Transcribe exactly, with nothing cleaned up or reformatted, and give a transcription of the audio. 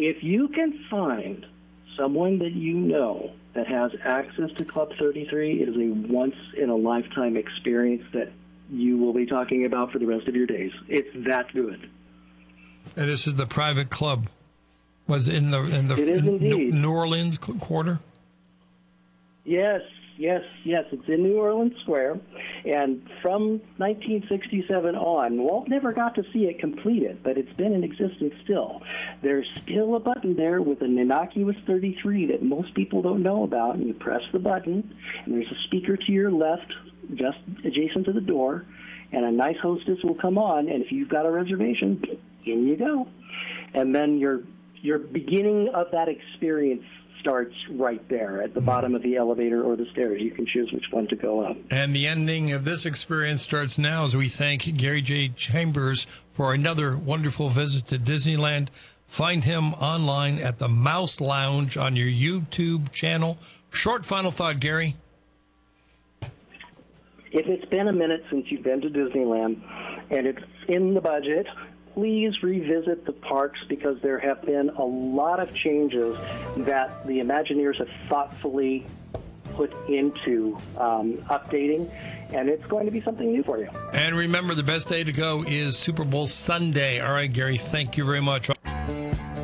if you can find someone that you know that has access to Club thirty-three, it is a once-in-a-lifetime experience that you will be talking about for the rest of your days. It's that good. And this is the private club. Was in the in the it is indeed. New Orleans quarter? Yes, yes, yes. It's in New Orleans Square. And from nineteen sixty-seven on, Walt never got to see it completed, but it's been in existence still. There's still a button there with an innocuous thirty-three that most people don't know about, and you press the button, and there's a speaker to your left just adjacent to the door, and a nice hostess will come on, and if you've got a reservation, in you go. And then your your beginning of that experience starts right there at the bottom of the elevator or the stairs. You can choose which one to go up. And the ending of this experience starts now as we thank Gary J. Chambers for another wonderful visit to Disneyland. Find him online at the Mouse Lounge on your YouTube channel. Short final thought, Gary. If it's been a minute since you've been to Disneyland and it's in the budget, please revisit the parks, because there have been a lot of changes that the Imagineers have thoughtfully put into um, updating, and it's going to be something new for you. And remember, the best day to go is Super Bowl Sunday. All right, Gary, thank you very much.